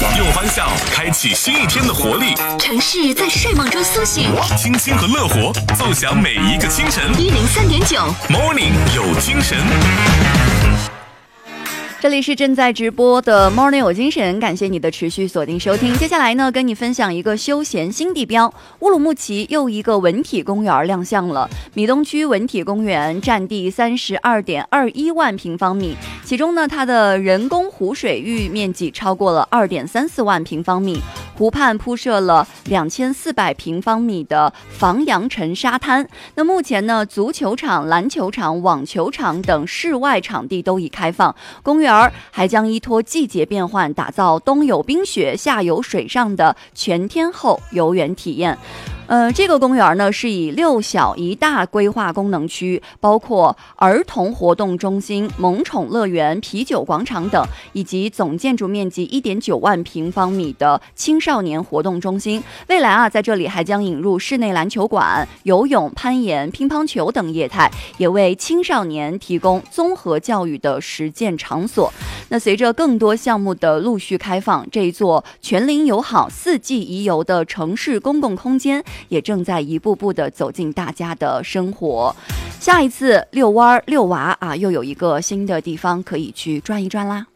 用欢笑开启新一天的活力， 城市在睡梦中苏醒， 清新和乐活奏响每一个清晨。 103.9 Morning 有精神。 这里是正在直播的 Morning 有精神，感谢你的持续锁定收听。接下来呢，跟你分享一个休闲新地标，乌鲁木齐又一个文体公园亮相了。米东区文体公园占地32.21万平方米，其中呢，它的人工湖水域面积超过了2.34万平方米，湖畔铺设了2400平方米的防扬尘沙滩。那目前呢，足球场、篮球场、网球场等室外场地都已开放，公园还将依托季节变换，打造冬有冰雪、夏有水上的全天候游园体验。这个公园呢是以6小1大规划功能区，包括儿童活动中心、萌宠乐园、啤酒广场等，以及总建筑面积1.9万平方米的青少年活动中心。未来啊，在这里还将引入室内篮球馆、游泳、攀岩、乒乓球等业态，也为青少年提供综合教育的实践场所。那随着更多项目的陆续开放，这一座全龄友好、4季宜游的城市公共空间也正在一步步的走进大家的生活。下一次遛弯遛娃啊，又有一个新的地方可以去转一转啦。